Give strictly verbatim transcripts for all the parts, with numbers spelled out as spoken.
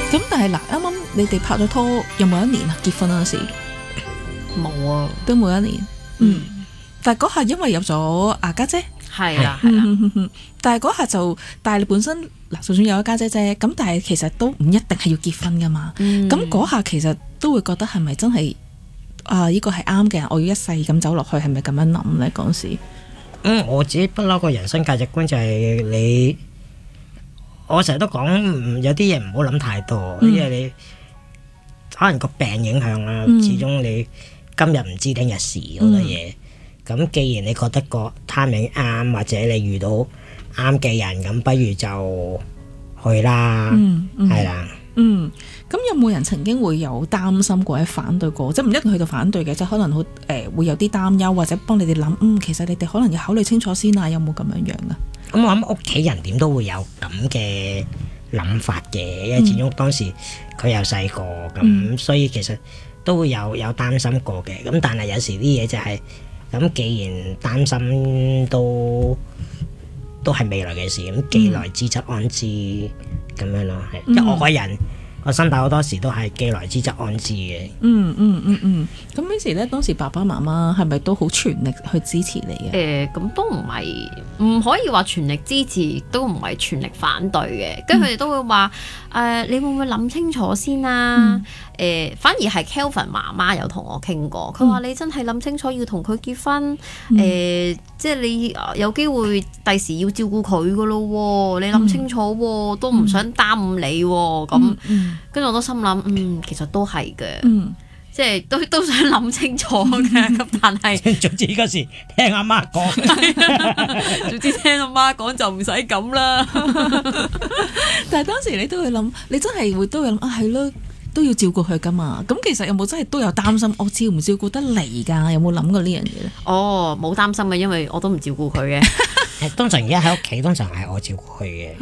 咁但係嗱，啱啱你哋拍咗拖有冇一年啊？結婚嗰陣時冇啊， 都冇一年。嗯，但係嗰下因為有咗阿家姐， 係啦係啦， 但係嗰下就，但係你本身嗱，就算有一家姐啫，咁但係其實都唔一定係要結婚噶嘛。咁嗰、嗯、下其實都會覺得係咪真係啊？呢個係啱嘅，我要一世咁走落去，係咪咁樣諗咧？嗰時， 嗯，我自己不嬲個人生價值觀就係你。我成日都講，有啲嘢唔好諗太多，嗯、因為你可能個病影響啦。嗯、始終你今日唔知聽日事好多嘢。咁、嗯、既然你覺得個 timing 啱，或者你遇到啱嘅人，咁不如就去啦，係、嗯嗯、啦。 嗯，咁有冇人曾經會有擔心過、反對過？即係唔一定去到反對嘅，即係可能好誒、呃、會有啲擔憂，或者幫你哋諗，嗯，其實你哋可能要考慮清楚先啊，有冇咁樣樣啊？ 咁我諗屋企人點都會有咁嘅諗法嘅，因為始終當時佢又細個，咁、嗯、所以其實都會有有擔心過嘅。咁但係有時啲嘢就係、是、咁，既然擔心都都係未來嘅事，咁既來之則安之咁、嗯、樣咯。係，因為我個人個心態好多時都係既來之則安之嘅。 嗯嗯嗯嗯。咁嗰時咧，當時爸爸媽媽係咪都好全力去支持你嘅？ 誒、呃，咁都唔係，唔可以話全力支持，都唔係全力反對嘅。跟住佢哋都會話：誒、呃，你會唔會諗清楚先啊？誒、嗯呃，反而係 Kelvin 媽媽有同我傾過，佢話、嗯、你真係諗清楚要同佢結婚，誒、嗯呃，即係你有機會第時要照顧佢噶咯，你諗清楚、嗯，都唔想耽誤你咁。跟住我都心諗，嗯，其實都係嘅。嗯即係都都想諗清楚嘅，咁但係總之嗰時聽阿媽講， 總之聽阿媽講就唔使咁啦。 但係當時你都會諗，你真係會都會諗啊，係咯，都要照顧佢噶嘛。咁其實有冇真係都有擔心，我照唔照顧得嚟㗎？有冇諗過呢樣嘢咧？ 哦，冇擔心嘅，因為我都唔照顧佢嘅。 通常而家喺屋企，通常係我照顧佢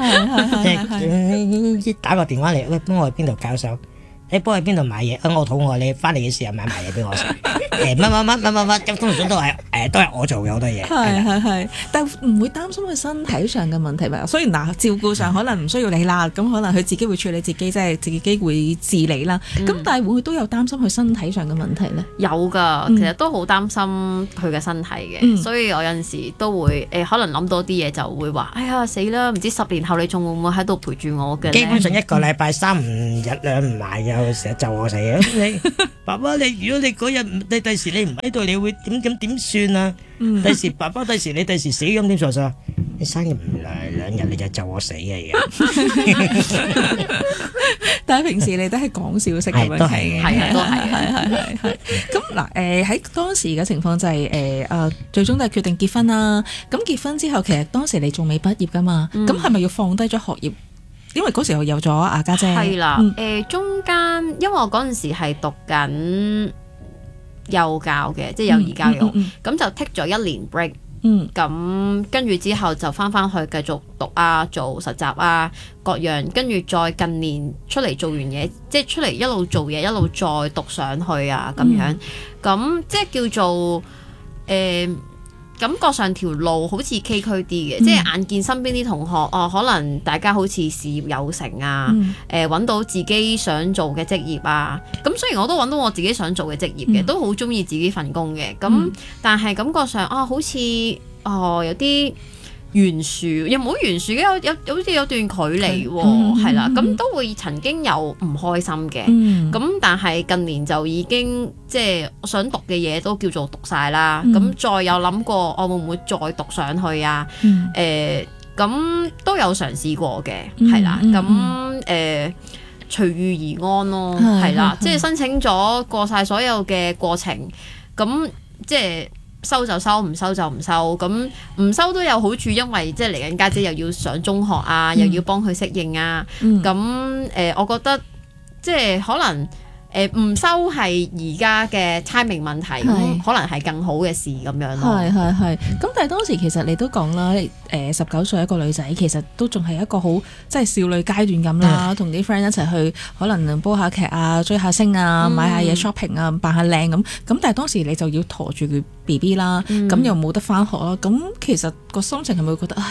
嘅，即係打個電話嚟，喂，幫我去邊度搞手？你幫去邊度買嘢？我肚餓，你翻嚟嘅時候買埋嘢俾我食。誒乜乜乜乜乜乜，咁通常都係誒都係我做嘅好多嘢。 係係係，但係唔會擔心佢身體上嘅問題嘛？雖然嗱照顧上可能唔需要你啦，咁可能佢自己會處理自己，即係自己會自理啦。咁、嗯、但係會唔會都有擔心佢身體上嘅問題咧？ 有㗎，其實都好擔心佢嘅身體嘅，嗯、所以我有陣時都會誒、呃、可能諗多啲嘢，就會話：哎呀死啦！唔知十年後你仲會唔會喺度陪住我嘅？ 基本上一個禮拜三唔日兩唔買嘅。成日就我死啊！你爸爸，你如果你嗰日你第時你唔喺度，你會點咁點算啊？第、嗯、時爸爸第時你第時死咁點算啊？你生日唔兩兩日你就就我死啊！而家， 但係平時你都係講笑式咁樣， 都係嘅， 係啊，都係，係係係係。咁嗱，誒喺當時嘅情況就係誒誒，最終都係決定結婚啦。咁結婚之後，其實當時你仲未畢業噶嘛？咁係咪要放低咗學業？因為嗰時候有咗阿家姐， 係啦，誒、嗯呃、中間因為我嗰陣時係讀緊幼教嘅，即係幼兒教育，咁、嗯嗯嗯、就 take 咗一年 break，咁跟住之後就翻翻去繼續讀啊，做實習啊各樣，跟住再近年出嚟做完嘢，即係出嚟一路做嘢一路再讀上去啊咁樣，咁、嗯、即係叫做誒。呃感覺上條路好似崎嶇啲嘅，嗯、即係眼見身邊啲同學，哦，可能大家好似事業有成啊，誒揾、嗯呃、到自己想做嘅職業啊，咁雖然我都揾到我自己想做嘅職業嘅，嗯、都好中意自己份工嘅，咁、嗯、但係感覺上啊，好似哦有啲懸殊，又冇懸殊嘅，有有好似有段距離喎，係啦，咁都會曾經有唔開心嘅，咁、嗯、但係近年就已經即係我想讀嘅嘢都叫做讀晒啦，咁、嗯、再有諗過我會唔會再讀上去啊？誒、嗯，咁、呃、都有嘗試過嘅，係啦，咁誒、呃、隨遇而安咯，係啦，即係申請咗過晒所有嘅過程，咁即係。收就收，唔收就唔收。咁唔收都有好處，因為即係嚟緊家姐又要上中學啊，嗯、又要幫佢適應啊。咁誒、嗯呃，我覺得即係可能誒唔、呃、收係而家嘅 timing 問題，是可能係更好嘅事咁樣咯。係係係。咁但係當時其實你都講啦，誒十九歲一個女仔，其實都仲係一個好即係少女階段咁啦，同啲 friend 一齊去可能煲下劇啊、追下星啊、買下嘢 shopping 啊、扮下靚咁。咁但係當時你就要陀住佢 B B 啦，咁、嗯、又冇得翻學啦。咁其實個心情係咪會覺得唉？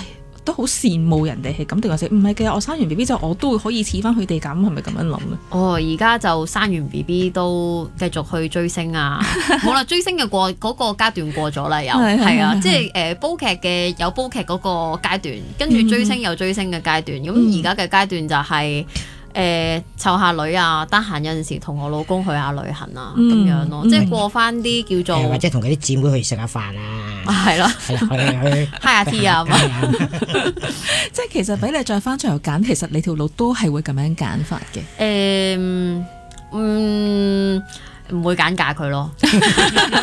都好羨慕人哋係咁定還是唔係嘅？我生完 B B 之後我都會可以似翻佢哋咁，係咪咁樣諗咧？ 哦，而家就生完 B B 都繼續去追星啊！冇啦，追星嘅過嗰、嗰個階段過咗啦，又係啊，即係誒、呃、煲劇嘅有煲劇嗰個階段，跟住追星有追星嘅階段。咁而家嘅階段就係、是。誒湊下女啊，得閒有陣時同我老公去下旅行啊，咁、嗯、樣咯，嗯、即係過翻啲叫做， 或者同佢啲姊妹去食下飯啊， 係咯， 係啦，去去 high 下 tea 啊， 即係其實俾你再翻出嚟揀，其實你條路都係會咁樣揀法嘅。 誒，嗯。唔會揀嫁佢咯，